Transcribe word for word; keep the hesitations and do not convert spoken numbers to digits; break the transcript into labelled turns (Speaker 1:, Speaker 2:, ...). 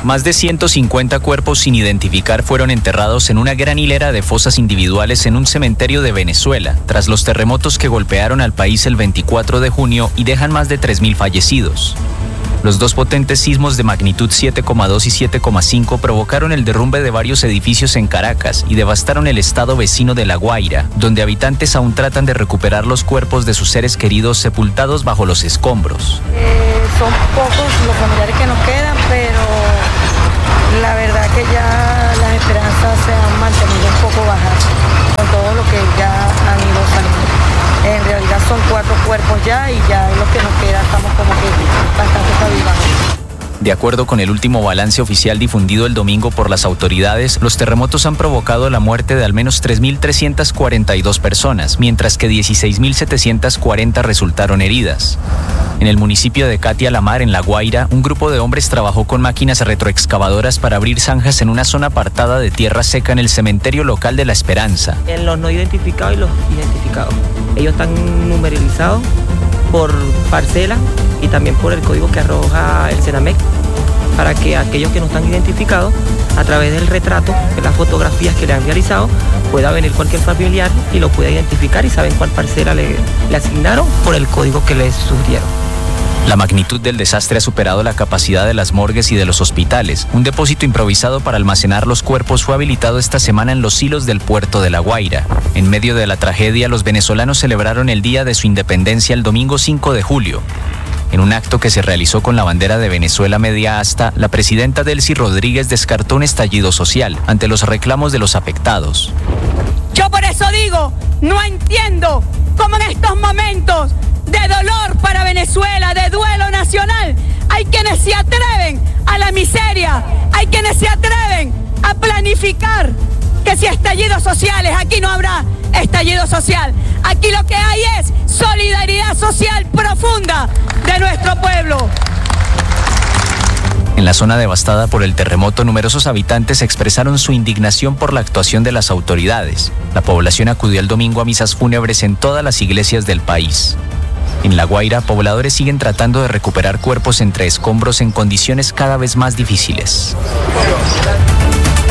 Speaker 1: Más de ciento cincuenta cuerpos sin identificar fueron enterrados en una gran hilera de fosas individuales en un cementerio de Venezuela, tras los terremotos que golpearon al país el veinticuatro de junio y dejan más de tres mil fallecidos. Los dos potentes sismos de magnitud siete coma dos y siete coma cinco provocaron el derrumbe de varios edificios en Caracas y devastaron el estado vecino de La Guaira, donde habitantes aún tratan de recuperar los cuerpos de sus seres queridos sepultados bajo los escombros.
Speaker 2: Eh, son pocos los familiares que nos quedan, pero la verdad que ya las esperanzas se han mantenido un poco bajas con todo lo que ya han ido saliendo. En realidad son cuatro cuerpos ya y ya los que nos quedan estamos como que bastante cabizbajos.
Speaker 1: De acuerdo con el último balance oficial difundido el domingo por las autoridades, los terremotos han provocado la muerte de al menos tres mil trescientas cuarenta y dos personas, mientras que dieciséis mil setecientas cuarenta resultaron heridas. En el municipio de Catia La Mar, en La Guaira, un grupo de hombres trabajó con máquinas retroexcavadoras para abrir zanjas en una zona apartada de tierra seca en el cementerio local de La Esperanza.
Speaker 3: En los no identificados y los identificados. Ellos están numerizados por parcela y también por el código que arroja el Senamec, para que aquellos que no están identificados, a través del retrato, de las fotografías que le han realizado, pueda venir cualquier familiar y lo pueda identificar y saben cuál parcela le, le asignaron por el código que les sugirieron.
Speaker 1: La magnitud del desastre ha superado la capacidad de las morgues y de los hospitales. Un depósito improvisado para almacenar los cuerpos fue habilitado esta semana en los silos del puerto de La Guaira. En medio de la tragedia, los venezolanos celebraron el día de su independencia el domingo cinco de julio. En un acto que se realizó con la bandera de Venezuela media asta, la presidenta Delcy Rodríguez descartó un estallido social ante los reclamos de los afectados.
Speaker 4: Yo por eso digo, no entiendo cómo en estos momentos de dolor para Venezuela, de duelo nacional, hay quienes se atreven a la miseria, hay quienes se atreven a planificar que si estallidos sociales, aquí no habrá estallido social. Aquí lo que hay es solidaridad social profunda de nuestro pueblo.
Speaker 1: En la zona devastada por el terremoto, numerosos habitantes expresaron su indignación por la actuación de las autoridades. La población acudió el domingo a misas fúnebres en todas las iglesias del país. En La Guaira, pobladores siguen tratando de recuperar cuerpos entre escombros en condiciones cada vez más difíciles.